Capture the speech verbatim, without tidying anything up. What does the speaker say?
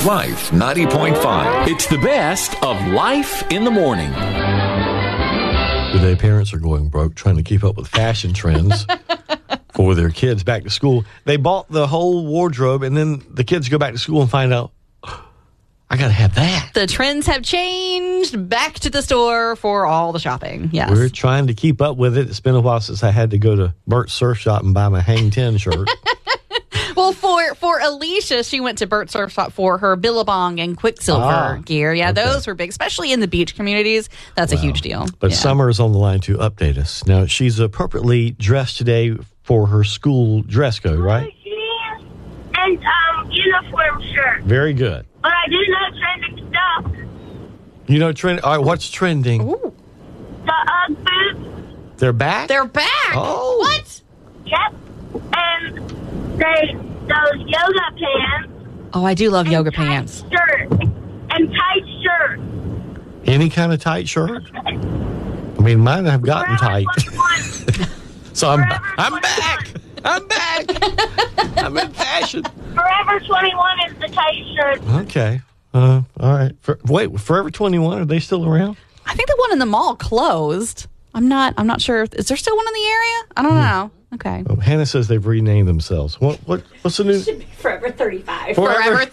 Life ninety point five. It's the best of Life in the Morning. Today, parents are going broke trying to keep up with fashion trends for their kids back to school. They bought the whole wardrobe, and then the kids go back to school and find out, oh, I got to have that. The trends have changed. Back to the store for all the shopping. Yes. We're trying to keep up with it. It's been a while since I had to go to Burt's Surf Shop and buy my Hang ten shirt. Well, for, for Alicia, she went to Burt Surf Shop for her Billabong and Quicksilver Ah, gear. Yeah, okay. those were big, especially in the beach communities. That's wow. a huge deal. But yeah. Summer is on the line to update us. Now, she's appropriately dressed today for her school dress code, right? Jeans and um, uniform shirt. Very good. But I do know trending stuff. You know, trend. All right, what's trending? Ooh. The Ugg boots. They're back? They're back. Oh. What? Yep. And they those yoga pants. Oh, I do love yoga tight pants. Shirt and tight shirt. Any kind of tight shirt? I mean, mine have gotten tight. So I'm I'm back. I'm back. I'm in fashion. Forever twenty-one is the tight shirt. Okay. Uh, all right. For, wait, Forever twenty-one, are they still around? I think the one in the mall closed. I'm not. I'm not sure. If, is there still one in the area? I don't hmm. know. Okay. Oh, Hannah says they've renamed themselves. What? What? What's the new? Should be Forever thirty-five. Forever, Forever